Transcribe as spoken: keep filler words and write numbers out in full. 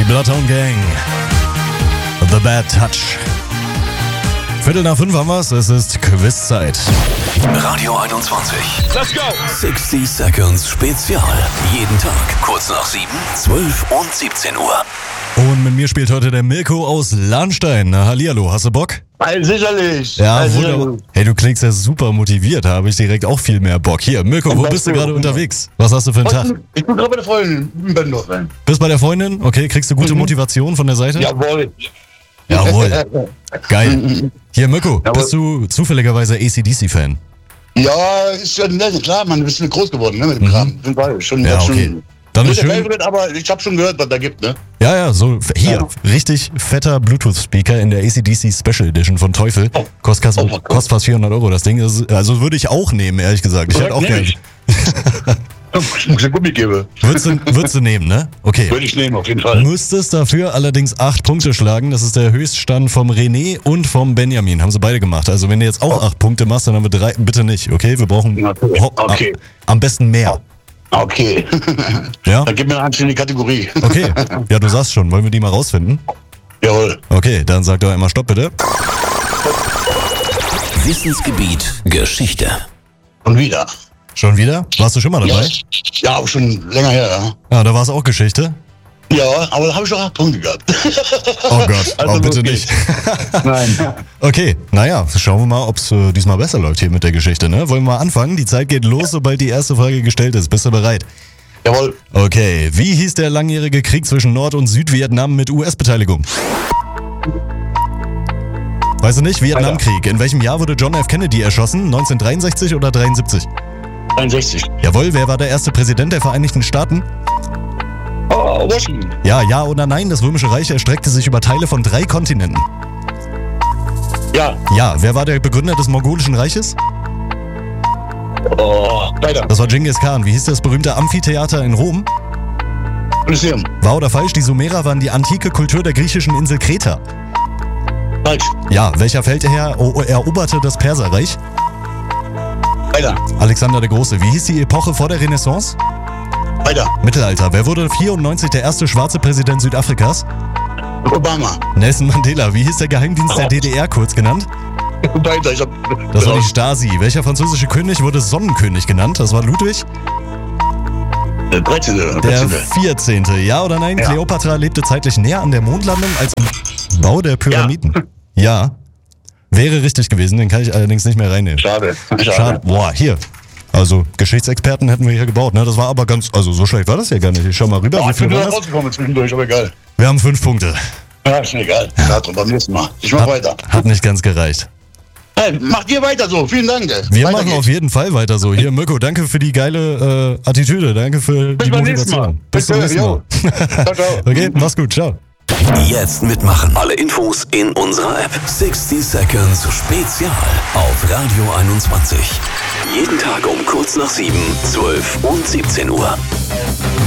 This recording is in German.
Bloodhound Gang. The Bad Touch. Viertel nach fünf haben wir's. Es ist Quizzeit. Radio einundzwanzig. Let's go! sechzig Seconds Spezial. Jeden Tag kurz nach sieben, zwölf und siebzehn Uhr. Und mit mir spielt heute der Mirko aus Lahnstein. Na, hallihallo, hast du Bock? Nein, sicherlich. Ja, Nein, wunderbar. sicherlich. Hey, du klingst ja super motiviert. Da habe ich direkt auch viel mehr Bock. Hier, Mirko, wo bist du gerade unterwegs? Was hast du für einen Tag? Ich bin gerade bei der Freundin in Bendorf. Bist bei der Freundin? Okay, kriegst du gute Motivation von der Seite? Jawohl. Jawohl. Geil. Hier, Mirko, Jawohl. bist du zufälligerweise A C D C-Fan? Ja, ist schon nett, klar, man, du bist groß geworden, ne, mit dem Kram. Sind beide. Schon, Ja, schon, okay. Dann ist nicht der schön. Favorite, aber ich habe schon gehört, was da gibt, ne? Ja, ja, so hier, Ja. richtig fetter Bluetooth-Speaker in der A C D C Special Edition von Teufel. Oh. Kostet, Oh, kostet, oh. kostet fast vierhundert Euro das Ding. Das, also würde ich auch nehmen, ehrlich gesagt. Ich hätte auch Nehm gerne. ich. Ich muss ein Gummi geben. Würdest du, würdest du nehmen, ne? Okay. Würde ich nehmen, auf jeden Fall. Müsstest dafür allerdings acht Punkte schlagen. Das ist der Höchststand vom René und vom Benjamin. Haben sie beide gemacht. Also wenn du jetzt auch acht Punkte machst, dann haben wir drei. Bitte nicht, okay? Wir brauchen Okay. ho- Okay. Am, am besten mehr. Okay. Ja? Dann gib mir eine anständige Kategorie. Okay. Ja, du sagst schon. Wollen wir die mal rausfinden? Jawohl. Okay, dann sag doch einmal Stopp, bitte. Wissensgebiet Geschichte. Und wieder. Schon wieder? Warst du schon mal dabei? Ja, auch schon länger her, ja. Ja, da war es auch Geschichte. Ja, aber da habe ich auch acht Punkte gehabt. Oh Gott, Also oh, bitte okay. nicht. Nein. Okay, naja, schauen wir mal, ob es äh, diesmal besser läuft hier mit der Geschichte, ne? Wollen wir mal anfangen? Die Zeit geht los, sobald die erste Frage gestellt ist. Bist du bereit? Jawohl. Okay, wie hieß der langjährige Krieg zwischen Nord- und Südvietnam mit U S-Beteiligung? Weißt du nicht? Vietnamkrieg. In welchem Jahr wurde John F. Kennedy erschossen? neunzehnhundertdreiundsechzig oder dreiundsiebzig? dreiundsechzig. Jawohl, wer war der erste Präsident der Vereinigten Staaten? Oh, Washington. Ja, ja oder nein, das Römische Reich erstreckte sich über Teile von drei Kontinenten. Ja. Ja, wer war der Begründer des Mongolischen Reiches? Oh, weiter. Das war Genghis Khan. Wie hieß das berühmte Amphitheater in Rom? Kolosseum. Wahr oder falsch, die Sumerer waren die antike Kultur der griechischen Insel Kreta. Falsch. Ja, welcher Feldherr o- eroberte das Perserreich? Weiter. Alexander der Große. Wie hieß die Epoche vor der Renaissance? Weiter. Mittelalter. Wer wurde vierundneunzig der erste schwarze Präsident Südafrikas? Obama. Nelson Mandela. Wie hieß der Geheimdienst der D D R kurz genannt? Weiter. Ich hab. Das war die Stasi. Welcher französische König wurde Sonnenkönig genannt? Das war Ludwig? Der dreizehnte. Der dreizehnte. vierzehnte. Ja oder nein? Ja. Kleopatra lebte zeitlich näher an der Mondlandung als im Bau der Pyramiden. Ja. Wäre richtig gewesen, den kann ich allerdings nicht mehr reinnehmen. Schade. Schade. Schade. Boah, hier. Also, Geschichtsexperten hätten wir hier gebaut, ne? Das war aber ganz, also so schlecht war das ja gar nicht. Ich schau mal rüber, Boah, wie ich bin viel nur war das? rausgekommen zwischendurch, aber egal. Wir haben fünf Punkte. Ja, ist mir egal. Ja, beim nächsten Mal. Ich mach weiter. Hat nicht ganz gereicht. Hey, macht ihr weiter so. Vielen Dank. ey. Wir Weiter machen geht's. auf jeden Fall weiter so. Hier, Mirko, danke für die geile äh, Attitüde. Danke für Bis die beim nächsten Mal. Motivation. Bis zum Bitte, nächsten Mal. jo. Ciao, ciao. Okay, mach's gut. Ciao. Jetzt mitmachen. Alle Infos in unserer App. sechzig Seconds Spezial auf Radio einundzwanzig. Jeden Tag um kurz nach sieben, zwölf und siebzehn Uhr.